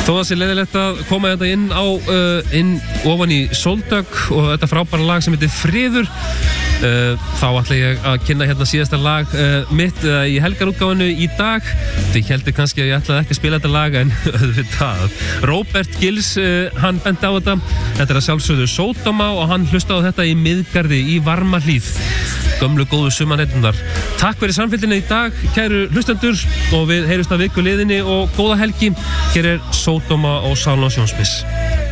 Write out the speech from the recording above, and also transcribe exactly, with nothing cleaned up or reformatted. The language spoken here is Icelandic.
Þó það sé leiðilegt að koma þetta inn á uh, inn ofan í Sóldögg og þetta frábæra lag sem heitir Friður. Uh, þá ætla ég að kynna hérna síðasta lag uh, mitt uh, í helgarútgáfinu í dag. Þið heldur kannski að ég ætlaði ekki að spila þetta lag en auðvitað. Robert Gills, uh, hann benti á þetta. Þetta er að sjálfsögðu Sódóma og hann hlusta á þetta í Miðgarði í Varmahlíð. Gömlu góðu sumarnæturnar. Takk fyrir samfélgina í dag, kæru hlustendur, og við heyrumst að viku liðinni og góða helgi. Hér er Sódóma og Sálan Sjónsmiss.